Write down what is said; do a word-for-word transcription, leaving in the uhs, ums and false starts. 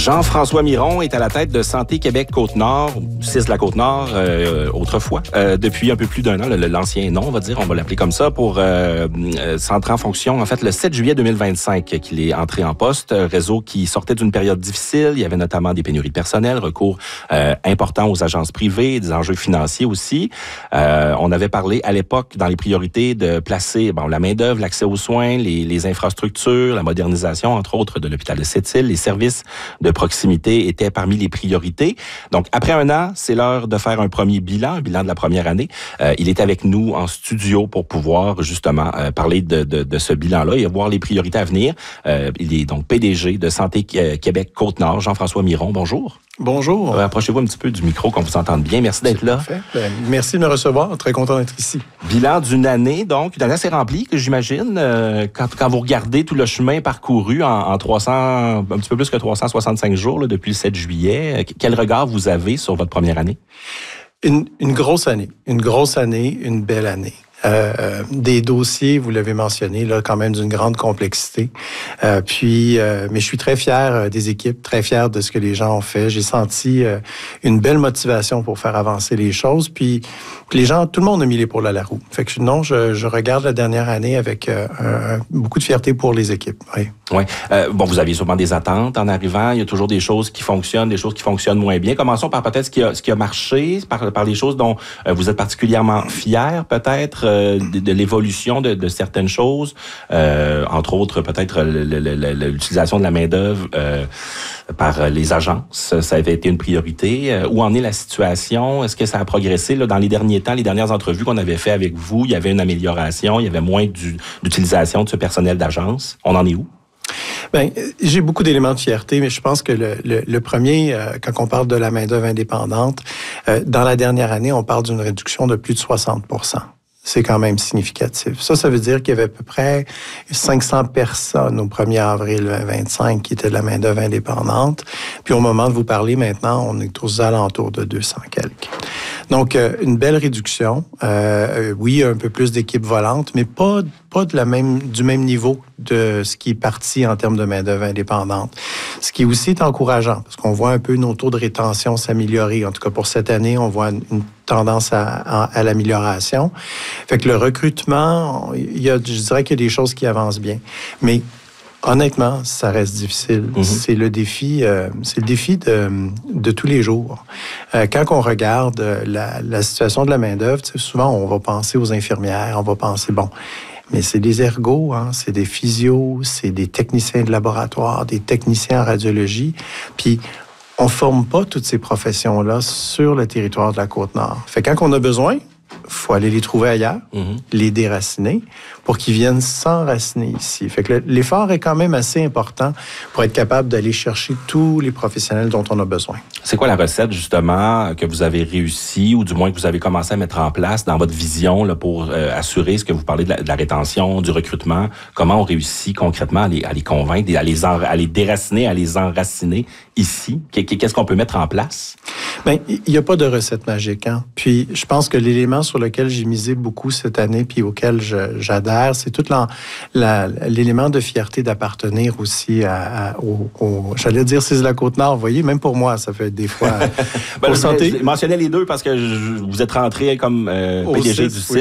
Jean-François Miron est à la tête de Santé Québec Côte-Nord, C I S de la Côte-Nord euh, autrefois, euh, depuis un peu plus d'un an, le, l'ancien nom, on va dire, on va l'appeler comme ça, pour euh, euh, s'entrer en fonction, en fait, le sept juillet deux mille vingt-cinq qu'il est entré en poste. Réseau qui sortait d'une période difficile, il y avait notamment des pénuries de personnel, recours euh, important aux agences privées, des enjeux financiers aussi. Euh, on avait parlé à l'époque, dans les priorités, de placer bon, la main-d'œuvre, l'accès aux soins, les, les infrastructures, la modernisation, entre autres, de l'hôpital de Sept-Îles, les services de proximité étaient parmi les priorités. Donc, après un an, c'est l'heure de faire un premier bilan, un bilan de la première année. Euh, il est avec nous en studio pour pouvoir justement euh, parler de, de, de ce bilan-là et voir les priorités à venir. Euh, il est donc P D G de Santé Québec Côte-Nord, Jean-François Miron. Bonjour. Bonjour. Euh, approchez-vous un petit peu du micro, qu'on vous entende bien. Merci d'être là. Parfait. Ben, merci de me recevoir. Très content d'être ici. Bilan d'une année, donc, une année assez remplie, que j'imagine, euh, quand, quand vous regardez tout le chemin parcouru en, en trois cents, un petit peu plus que trois cent soixante-cinq jours là, depuis le sept juillet. Quel regard vous avez sur votre première année? Une, une grosse année. Une grosse année, une belle année. Euh, des dossiers, vous l'avez mentionné, là, quand même d'une grande complexité. Euh, puis, euh, mais je suis très fier des équipes, très fier de ce que les gens ont fait. J'ai senti euh, une belle motivation pour faire avancer les choses. Puis, les gens, tout le monde a mis l'épaule à la roue. Fait que non, je, je regarde la dernière année avec euh, un, beaucoup de fierté pour les équipes. Oui. Oui. Euh, bon, vous aviez sûrement des attentes en arrivant. Il y a toujours des choses qui fonctionnent, des choses qui fonctionnent moins bien. Commençons par peut-être ce qui a, ce qui a marché, par, par les choses dont euh, vous êtes particulièrement fiers, peut-être. De, de l'évolution de, de certaines choses, euh, entre autres peut-être le, le, le, l'utilisation de la main-d'œuvre euh, par les agences. Ça avait été une priorité. Euh, où en est la situation? Est-ce que ça a progressé là, dans les derniers temps, les dernières entrevues qu'on avait fait avec vous? Il y avait une amélioration, il y avait moins du, d'utilisation de ce personnel d'agence. On en est où? Bien, j'ai beaucoup d'éléments de fierté, mais je pense que le, le, le premier, euh, quand on parle de la main-d'œuvre indépendante, euh, dans la dernière année, on parle d'une réduction de plus de soixante pour cent. C'est quand même significatif. Ça, ça veut dire qu'il y avait à peu près cinq cents personnes au premier avril deux mille vingt-cinq qui étaient de la main-d'œuvre indépendante. Puis au moment de vous parler maintenant, on est aux alentours de deux cents quelques. Donc, euh, une belle réduction. Euh, oui, un peu plus d'équipes volantes, mais pas, pas de la même, du même niveau de ce qui est parti en termes de main-d'œuvre indépendante. Ce qui aussi est encourageant, parce qu'on voit un peu nos taux de rétention s'améliorer. En tout cas, pour cette année, on voit une tendance à, à, à l'amélioration. Fait que le recrutement, il y a, je dirais qu'il y a des choses qui avancent bien. Mais honnêtement, ça reste difficile. Mm-hmm. C'est le défi, euh, c'est le défi de, de tous les jours. Euh, quand on regarde la, la situation de la main-d'œuvre, souvent on va penser aux infirmières, on va penser, bon, mais c'est des ergots, hein, c'est des physios, c'est des techniciens de laboratoire, des techniciens en radiologie. Puis, on ne forme pas toutes ces professions-là sur le territoire de la Côte-Nord. Fait que quand on a besoin, il faut aller les trouver ailleurs, mm-hmm. les déraciner, pour qu'ils viennent s'enraciner ici. Fait que l'effort est quand même assez important pour être capable d'aller chercher tous les professionnels dont on a besoin. C'est quoi la recette, justement, que vous avez réussi, ou du moins que vous avez commencé à mettre en place dans votre vision là, pour euh, assurer ce que vous parlez de la, de la rétention, du recrutement? Comment on réussit concrètement à les, à les convaincre, à les, en, à les déraciner, à les enraciner ici? Qu'est-ce qu'on peut mettre en place? Bien, il n'y a pas de recette magique. Hein? Puis, je pense que l'élément sur lequel j'ai misé beaucoup cette année, puis auquel je, j'adhère, c'est tout la, la, l'élément de fierté d'appartenir aussi à, à, au, au, j'allais dire C I S de la Côte-Nord. Vous voyez, même pour moi, ça fait des fois... ben, je mentionnais les deux parce que je, vous êtes rentré comme euh, P D G du C I S.